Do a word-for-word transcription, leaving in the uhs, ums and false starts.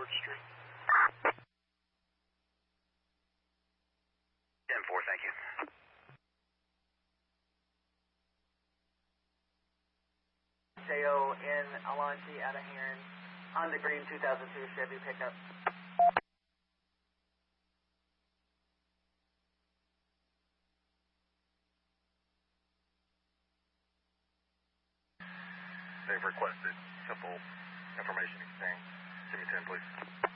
George Street. ten four, thank you. J O in Alonji out of Heron on the green two thousand two Chevy pickup. They've requested simple information exchange. Give me ten, please.